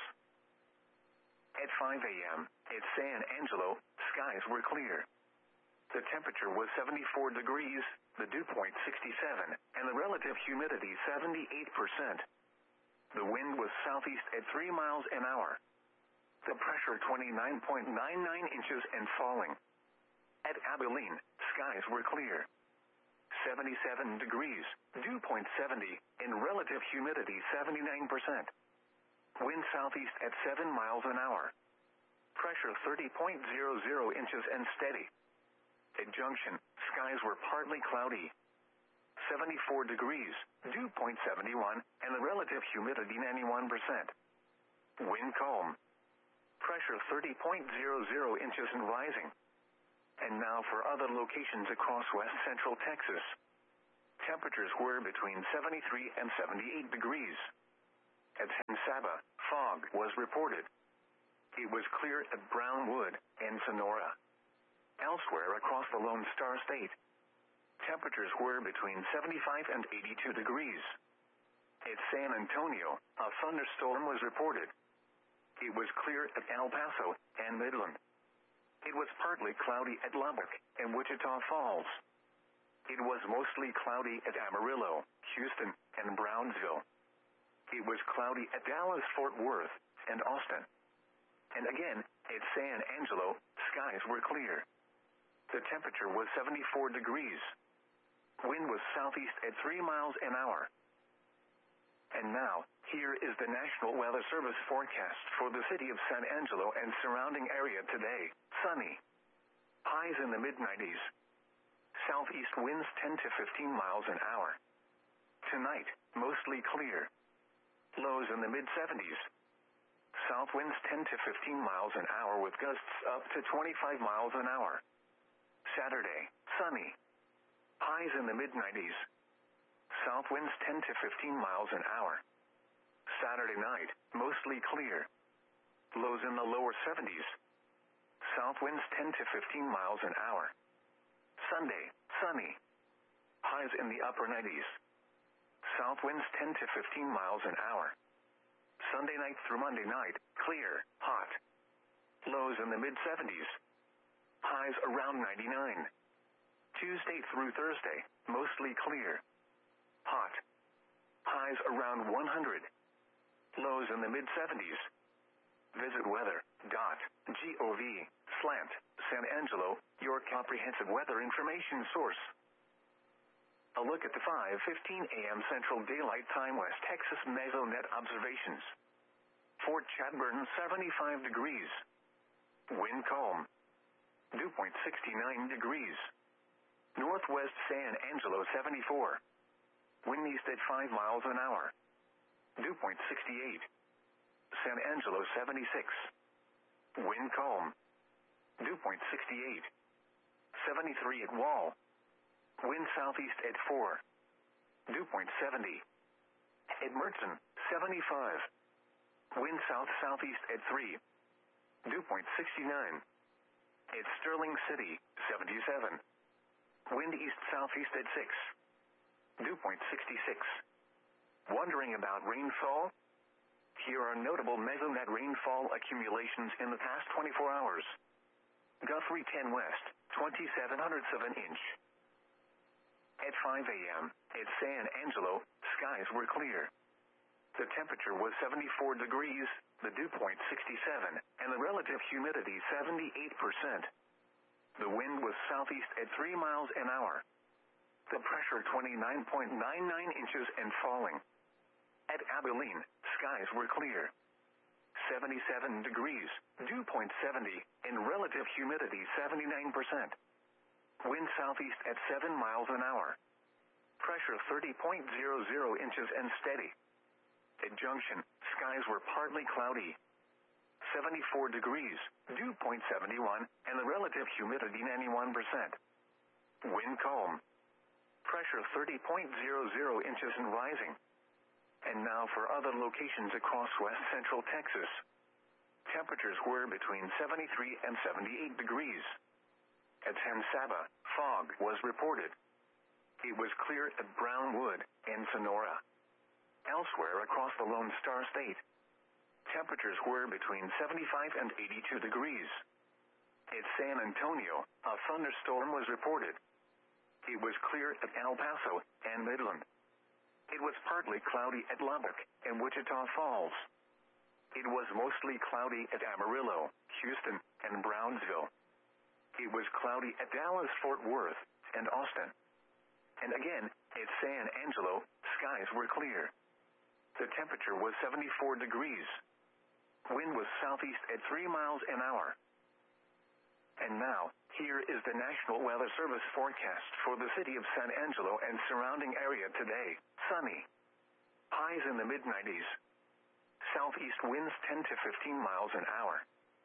Speaker 1: At five a.m., at San Angelo, skies were clear. The temperature was seventy-four degrees, the dew point sixty-seven, and the relative humidity seventy-eight percent. The wind was southeast at three miles an hour. The pressure twenty-nine point nine nine inches and falling. At Abilene, skies were clear. seventy-seven degrees, dew point seventy, and relative humidity seventy-nine percent. Wind southeast at seven miles an hour. Pressure thirty point zero zero inches and steady. At Junction, skies were partly cloudy. seventy-four degrees, dew point seventy-one, and the relative humidity ninety-one percent. Wind calm. Pressure thirty point zero zero inches and rising. And now for other locations across west central Texas. Temperatures were between seventy-three and seventy-eight degrees. At San Saba, fog was reported. It was clear at Brownwood and Sonora. Elsewhere across the Lone Star State, temperatures were between seventy-five and eighty-two degrees. At San Antonio, a thunderstorm was reported. It was clear at El Paso and Midland. It was partly cloudy at Lubbock and Wichita Falls. It was mostly cloudy at Amarillo, Houston, and Brownsville. It was cloudy at Dallas, Fort Worth, and Austin. And again, at San Angelo, skies were clear. The temperature was seventy-four degrees. Wind was southeast at three miles an hour. And now, here is the National Weather Service forecast for the city of San Angelo and surrounding area today. Sunny. Highs in the mid nineties. Southeast winds ten to fifteen miles an hour. Tonight, mostly clear. Lows in the mid seventies. South winds ten to fifteen miles an hour with gusts up to twenty-five miles an hour. Saturday, sunny. Highs in the mid nineties. South winds ten to fifteen miles an hour. Saturday night, mostly clear. Lows in the lower seventies. South winds ten to fifteen miles an hour. Sunday, sunny. Highs in the upper nineties. South winds ten to fifteen miles an hour. Sunday night through Monday night, clear, hot. Lows in the mid seventies. Highs around ninety-nine. Tuesday through Thursday, mostly clear. Hot. Highs around one hundred. Lows in the mid seventies. Visit weather dot gov slant San Angelo, your comprehensive weather information source. A look at the five fifteen a m Central Daylight Time West Texas Mesonet observations. Fort Chadbourne seventy-five degrees. Wind calm. Dew point sixty-nine degrees. Northwest San Angelo seventy-four. Wind east at five miles an hour. Dew point sixty-eight. San Angelo seventy-six. Wind calm. Dew point sixty-eight. seventy-three at Wall. Wind southeast at four. Dew point seventy. At Mertzen, seventy-five. Wind south-southeast at three. Dew point sixty-nine. At Sterling City, seventy-seven. Wind east-southeast at six. Dew point sixty-six. Wondering about rainfall? Here are notable Mesonet rainfall accumulations in the past twenty-four hours. Guthrie ten west, twenty-seven hundredths of an inch. At five a m, at San Angelo, skies were clear. The temperature was seventy-four degrees, the dew point sixty-seven, and the relative humidity seventy-eight percent. The wind was southeast at three miles an hour. The pressure twenty-nine point nine nine inches and falling. At Abilene, skies were clear. seventy-seven degrees, dew point seventy, and relative humidity seventy-nine percent. Wind southeast at seven miles an hour. Pressure thirty point zero zero inches and steady. At Junction, skies were partly cloudy. seventy-four degrees, dew point seventy-one, and the relative humidity ninety-one percent. Wind calm. Pressure thirty point zero zero inches and rising. And now for other locations across west central Texas. Temperatures were between seventy-three and seventy-eight degrees. At San Saba, fog was reported. It was clear at Brownwood and Sonora. Elsewhere across the Lone Star State, temperatures were between seventy-five and eighty-two degrees. At San Antonio, a thunderstorm was reported. It was clear at El Paso and Midland. It was partly cloudy at Lubbock and Wichita Falls. It was mostly cloudy at Amarillo, Houston, and Brownsville. It was cloudy at Dallas, Fort Worth, and Austin. And again, at San Angelo, skies were clear. The temperature was seventy-four degrees. Wind was southeast at three miles an hour. And now, here is the National Weather Service forecast for the city of San Angelo and surrounding area today. Sunny. Highs in the mid nineties. Southeast winds ten to fifteen miles an hour.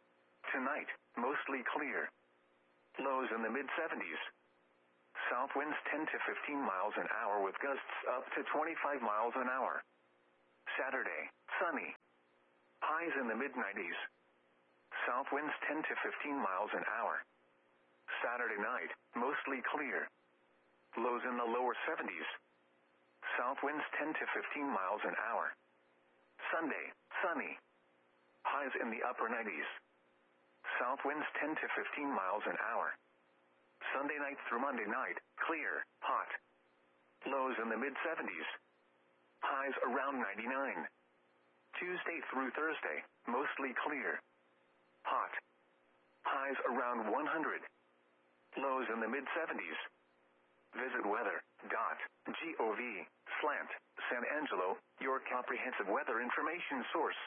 Speaker 1: Tonight, mostly clear. Lows in the mid seventies. South winds ten to fifteen miles an hour with gusts up to twenty-five miles an hour. Saturday, sunny. Highs in the mid nineties. South winds ten to fifteen miles an hour. Saturday night, mostly clear. Lows in the lower seventies. South winds ten to fifteen miles an hour. Sunday, sunny. Highs in the upper nineties. South winds ten to fifteen miles an hour. Sunday night through Monday night, clear, hot. Lows in the mid seventies. Highs around ninety-nine. Tuesday through Thursday, mostly clear. Hot. Highs around one hundred. Lows in the mid seventies. Visit weather dot gov slant San Angelo, your comprehensive weather information source.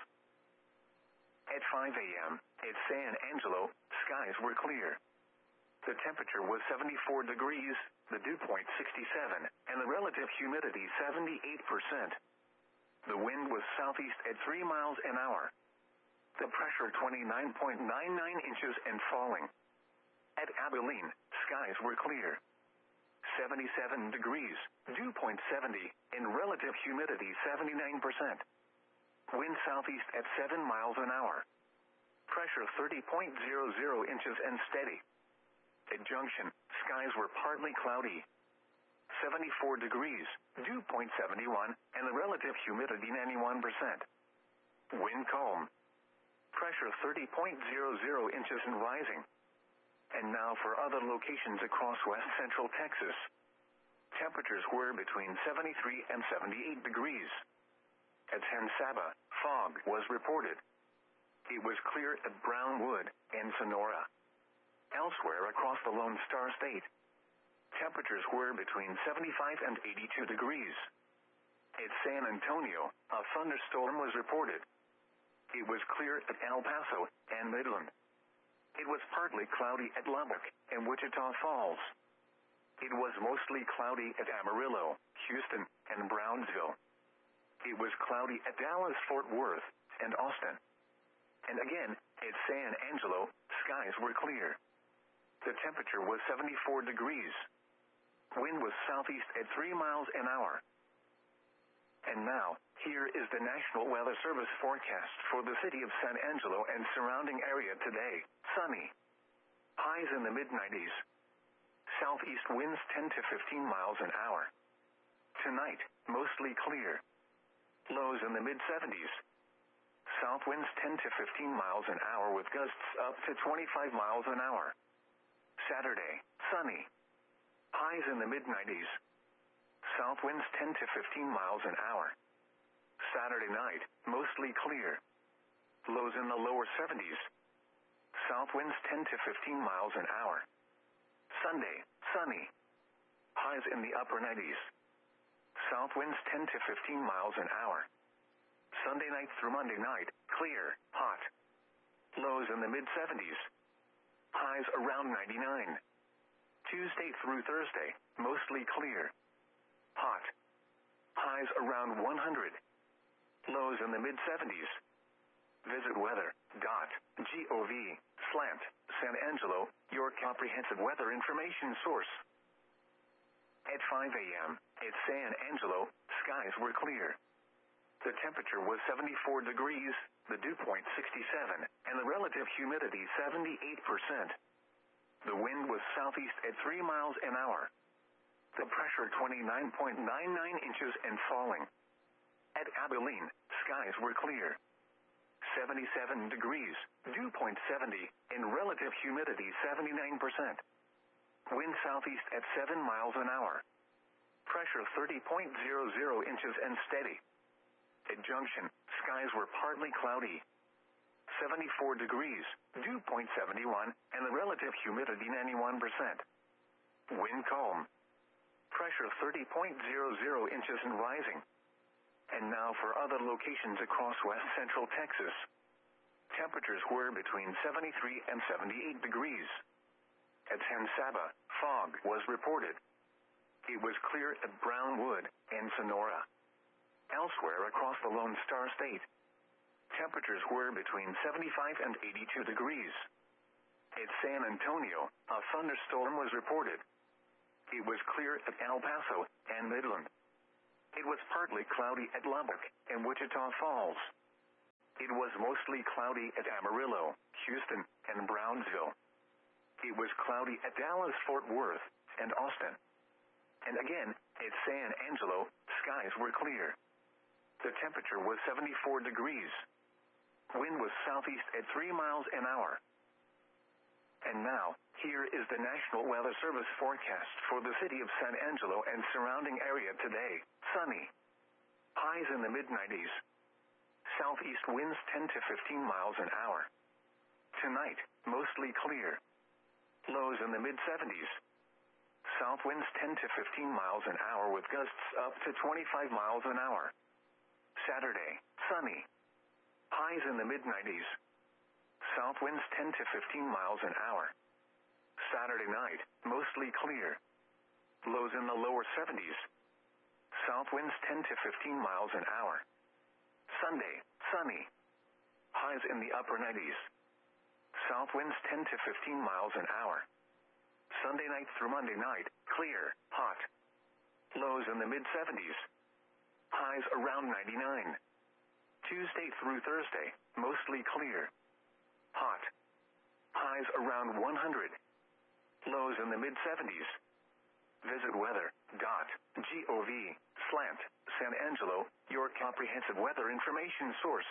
Speaker 1: At five a.m., at San Angelo, skies were clear. The temperature was seventy-four degrees, the dew point sixty-seven, and the relative humidity seventy-eight percent. The wind was southeast at three miles an hour. The pressure twenty-nine point nine nine inches and falling. At Abilene, skies were clear. seventy-seven degrees, dew point seventy, and relative humidity seventy-nine percent. Wind southeast at seven miles an hour. Pressure thirty point zero zero inches and steady. At Junction, skies were partly cloudy. seventy-four degrees, dew point seventy-one, and the relative humidity ninety-one percent. Wind calm. Pressure thirty point zero zero inches and rising. And now for other locations across west central Texas. Temperatures were between seventy-three and seventy-eight degrees. At San Saba, fog was reported. It was clear at Brownwood and Sonora. Elsewhere across the Lone Star State, temperatures were between seventy-five and eighty-two degrees. At San Antonio, a thunderstorm was reported. It was clear at El Paso and Midland. It was partly cloudy at Lubbock and Wichita Falls. It was mostly cloudy at Amarillo, Houston, and Brownsville. It was cloudy at Dallas, Fort Worth, and Austin. And again, at San Angelo, skies were clear. The temperature was seventy-four degrees. Wind was southeast at three miles an hour. And now, here is the National Weather Service forecast for the city of San Angelo and surrounding area today. Sunny. Highs in the mid nineties. Southeast winds ten to fifteen miles an hour. Tonight, mostly clear. Lows in the mid seventies. South winds ten to fifteen miles an hour with gusts up to twenty-five miles an hour. Saturday, sunny. Highs in the mid nineties. South winds ten to fifteen miles an hour. Saturday night, mostly clear. Lows in the lower seventies. South winds ten to fifteen miles an hour. Sunday, sunny. Highs in the upper nineties. South winds ten to fifteen miles an hour. Sunday night through Monday night, clear, hot. Lows in the mid seventies. Highs around ninety-nine. Tuesday through Thursday, mostly clear. Hot. Highs around one hundred. Lows in the mid seventies. Visit weather dot gov slant San Angelo, your comprehensive weather information source. At five a.m., at San Angelo, skies were clear. The temperature was seventy-four degrees, the dew point sixty-seven, and the relative humidity seventy-eight percent. The wind was southeast at three miles an hour. The pressure twenty-nine point nine nine inches and falling. At Abilene, skies were clear. seventy-seven degrees, dew point seventy, and relative humidity seventy-nine percent. Wind southeast at seven miles an hour. Pressure thirty point zero zero inches and steady. At Junction, skies were partly cloudy. seventy-four degrees, dew point seventy-one, and the relative humidity ninety-one percent. Wind calm. Pressure thirty point zero zero inches and rising. And now for other locations across west central Texas. Temperatures were between seventy-three and seventy-eight degrees. At San Saba, fog was reported. It was clear at Brownwood and Sonora. Elsewhere across the Lone Star State, Temperatures were between seventy-five and eighty-two degrees. At San Antonio, a thunderstorm was reported. It was clear at El Paso and Midland. It was partly cloudy at Lubbock and Wichita Falls. It was mostly cloudy at Amarillo, Houston, and Brownsville. It was cloudy at Dallas, Fort Worth, and Austin. And again, at San Angelo, skies were clear. The temperature was seventy-four degrees. Wind was southeast at three miles an hour. And now, here is the National Weather Service forecast for the city of San Angelo and surrounding area today. Sunny. Highs in the mid nineties. Southeast winds ten to fifteen miles an hour. Tonight, mostly clear. Lows in the mid seventies. South winds ten to fifteen miles an hour with gusts up to twenty-five miles an hour. Saturday, sunny. Highs in the mid nineties. South winds ten to fifteen miles an hour. Saturday night, mostly clear. Lows in the lower seventies. South winds ten to fifteen miles an hour. Sunday, sunny. Highs in the upper nineties. South winds ten to fifteen miles an hour. Sunday night through Monday night, clear, hot. Lows in the mid seventies. Highs around ninety-nine. Tuesday through Thursday, mostly clear. Hot. Highs around one hundred. Lows in the mid seventies. Visit weather dot gov slash San Angelo, your comprehensive weather information source.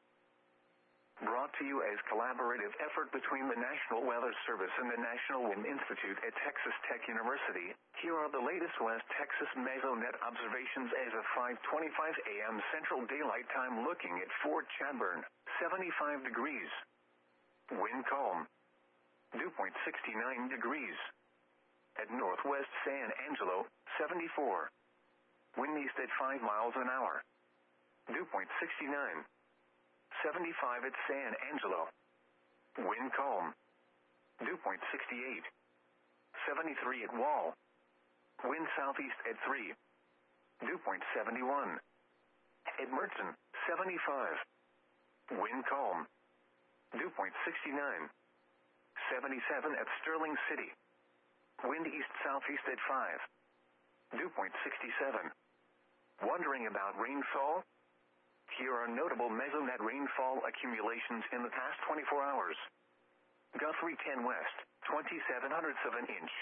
Speaker 1: Brought to you as collaborative effort between the National Weather Service and the National Wind Institute at Texas Tech University, here are the latest West Texas Mesonet observations as of five twenty-five a m Central Daylight Time, looking at Fort Chadbourne, seventy-five degrees. Wind calm. Dew point sixty-nine degrees. At Northwest San Angelo, seventy-four. Wind east at five miles an hour. Dew point sixty-nine. seventy-five at San Angelo. Wind calm. Dew point sixty-eight. seventy-three at Wall. Wind southeast at three. Dew point seventy-one. At Mertzen, seventy-five. Wind calm. Dew point sixty-nine. seventy-seven at Sterling City. Wind east-southeast at five. Dew point sixty-seven. Wondering about rainfall? Here are notable Mesonet rainfall accumulations in the past twenty-four hours. Guthrie ten west, twenty-seven hundredths of an inch.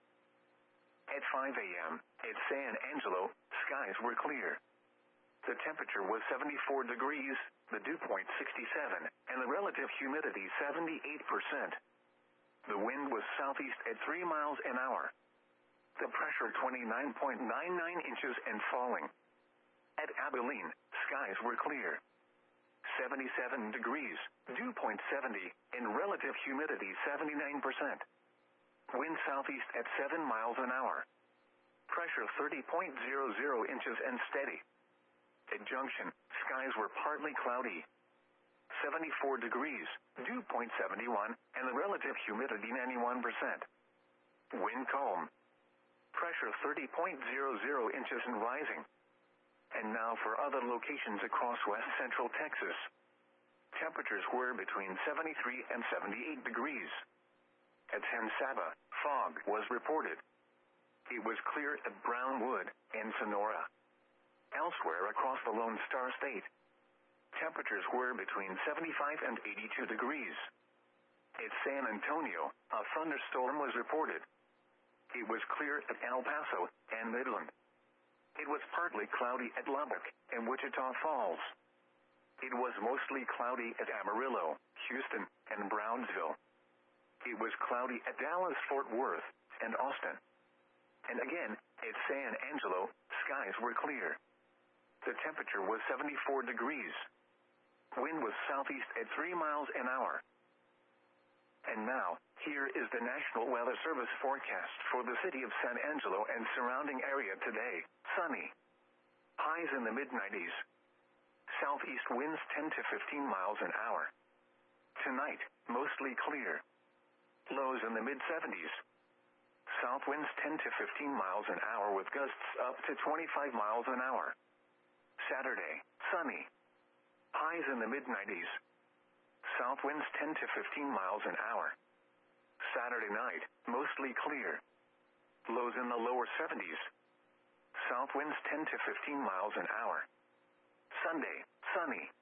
Speaker 1: At five a m, at San Angelo, skies were clear. The temperature was seventy-four degrees, the dew point sixty-seven, and the relative humidity seventy-eight percent. The wind was southeast at three miles an hour. The pressure twenty-nine point nine nine inches and falling. At Abilene, skies were clear. seventy-seven degrees, dew point seventy, and relative humidity seventy-nine percent. Wind southeast at seven miles an hour. Pressure thirty point zero zero inches and steady. At Junction, skies were partly cloudy. seventy-four degrees, dew point seventy-one, and the relative humidity ninety-one percent. Wind calm. Pressure thirty point zero zero inches and rising. And now for other locations across west central Texas. Temperatures were between seventy-three and seventy-eight degrees. At San Saba, fog was reported. It was clear at Brownwood and Sonora. Elsewhere across the Lone Star State, temperatures were between seventy-five and eighty-two degrees. At San Antonio, a thunderstorm was reported. It was clear at El Paso and Midland. It was partly cloudy at Lubbock and Wichita Falls. It was mostly cloudy at Amarillo, Houston, and Brownsville. It was cloudy at Dallas, Fort Worth, and Austin. And again, at San Angelo, skies were clear. The temperature was seventy-four degrees. Wind was southeast at three miles an hour. And now, here is the National Weather Service forecast for the city of San Angelo and surrounding area today. Sunny. Highs in the mid nineties. Southeast winds ten to fifteen miles an hour. Tonight, mostly clear. Lows in the mid seventies. South winds ten to fifteen miles an hour with gusts up to twenty-five miles an hour. Saturday, sunny. Highs in the mid nineties. South winds ten to fifteen miles an hour. Saturday night, mostly clear. Lows in the lower seventies. South winds ten to fifteen miles an hour. Sunday, sunny.